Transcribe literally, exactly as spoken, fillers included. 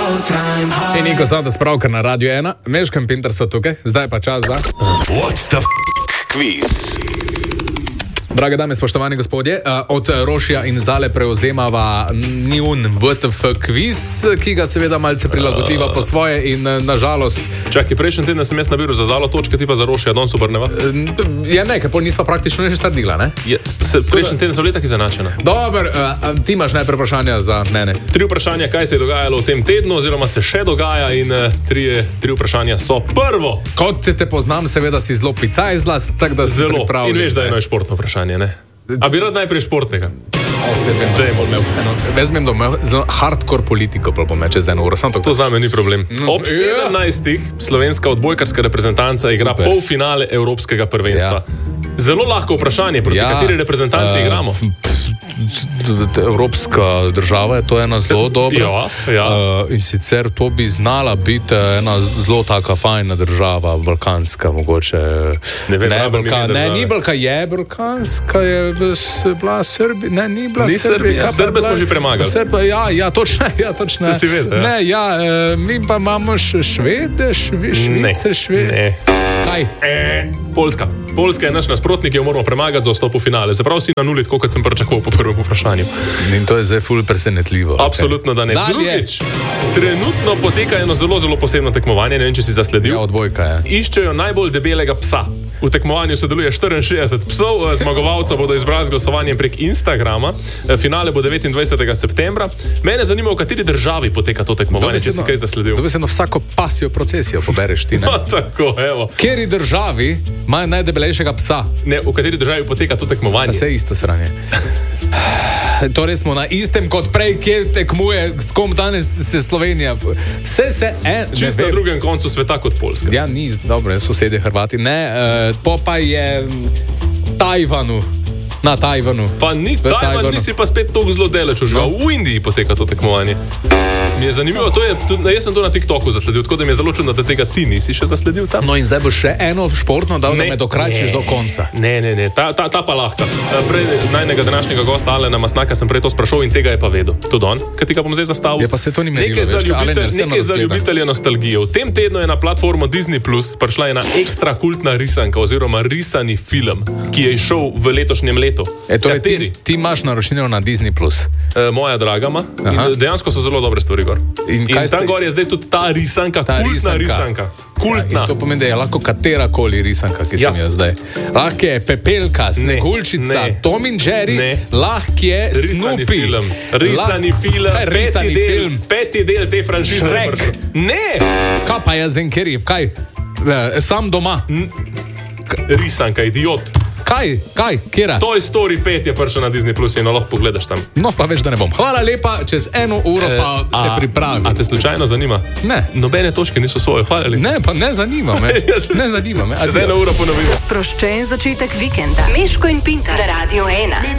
In Niko Sada spravka na Radio ena, Meško in Pinter so tukaj, zdaj pa čas za What the f*** quiz. Drage dame, spoštovani gospodje, od Rošija in Zale prevzemava njun W T F kviz, ki ga seveda malce prilagodila po svoje in nažalost... Čakaj, prejšnji teden sem jaz nabiral za Zalo točke, ti pa za Rošija, danes obrneva? Ja, ne, ker pol nisva praktično nič naredila, ne? Je, se, prejšnji teden so bili tako izenačena. Dober, ti imaš najprej vprašanja za mene. Tri vprašanja, kaj se je dogajalo v tem tednu, oziroma se še dogaja in tri, tri vprašanja so prvo. Kot se te poznam, seveda si zelo picajzlas, tako da si pripravljen. In veš, da je eno športno vprašanje, ne? A bi rad najprej športnega? Vezmem, da imel zelo hardcore politiko, pa bom čez eno uro. To za me ni problem. Ob sedemnajstih slovenska odbojkarska reprezentanca igra Super. polfinale Evropskega prvenstva. Ja. Zelo lahko vprašanje, proti ja. kateri reprezentanci uh, igramo. Evropska država je to ena zelo dobra. Ja, ja. Uh, in sicer to bi znala biti ena zelo taka fajna država, balkanska mogoče. Ne vem, ne, Balka, ne ni Balka, je balkanska, je bila Srbija, ne, ni bila Srbija. Srbe smo že premagali. Srba, ja, ja, točno, ja, točno. To si vedel, ja. Ne, ja, uh, mi pa imamo še Švede, švi, Švice, Švede. Ne. Kaj? E, Poljska. Poljska je naš nasprotnik, jo moramo premagati za vstop v finale. Se pravi, si na nuli, tako kot sem pričakoval po prvem vprašanju. In to je zdaj ful presenetljivo. Absolutno, da ne. Dalje. Drugič, trenutno poteka eno zelo, zelo posebno tekmovanje, ne vem, če si zasledil. Ja, odbojka je. Iščejo najbolj debelega psa. V tekmovanju sodeluje štiriinšestdeset psov, zmagovalca bodo izbrali z glasovanjem prek Instagrama. Finale bo devetindvajsetega septembra. Mene zanima, v kateri državi poteka to tekmovanje, če si kaj zasledil. To bi se eno vsako pasjo procesijo pobereš ti, ne? No, tako, evo. V kateri državi imajo najdebelejšega psa? Ne, v kateri državi poteka to tekmovanje? Vse isto sranje. Torej smo na istem kot prej, kjer tekmuje, s kom danes se Slovenija. Vse se en... Čist na drugem koncu sveta kot Poljska. Ja, ni, dobro, sosedje Hrvati. Ne, uh, po pa je Tajvanu. Na Tajvanu. Pa ni Tajvan, Tajvanu. Nisi pa spet toliko zelo deleč užgal. No. V Indiji poteka to tekmovanje. Mi je zanimivo, to je, tudi, jaz sem to na TikToku zasledil, tako da mi je zelo čudno, da tega ti nisi še zasledil tam. No in zdaj bo še eno športno dal, ne, da me dokračiš ne, do konca. Ne, ne, ne, ta, ta, ta pa lahko. Prej najnega današnjega gosta Alena Masnaka sem prej to sprašal in tega je pa vedel. Tudi on, kaj ti ga bom zdaj zastavil. Je pa se to ni merilo, nekaj veš, za, ljubitelj, Alen, nekaj za ljubitelje nostalgije. V tem tednu je na platformo Disney Plus prišla ena ekstra kultna risanka oziroma risani film, ki je izšel v letošnjem letu. E, torej, ti, ti imaš naročnino na Disney Plus. E, moja draga ma. Dejansko so zelo dobre stvari gor. In, in tam gor je zdaj tudi ta risanka, ta kultna risanka. Kultna. Ja, to pomeni, da je lahko katerakoli risanka, ki ja. sem jo zdaj. Lahko je Pepelka, Sneguljčica, Tom in Jerry, lahko je risani Snoopy. Film. Risani La... film. Kaj, risani peti, del, film. peti del te franšize. Shrek. Ne! Kaj pa je Zenkeriv? Kaj? E, sam doma. N risanka, idiot. Kaj? Kaj? Kjera? Toy Story pet je prišel na Disney Plus in lahko pogledaš tam. No, pa veš, da ne bom. Hvala lepa, čez eno uro pa e, se a, pripravi. A te slučajno zanima? Ne. Nobene točke niso svoje, hvala lepa. Ne, pa ne zanima me. Ne zanima me. Čez eno uro ponovimo. Sproščen začetek vikenda. Meško in Pinter. Radio ena.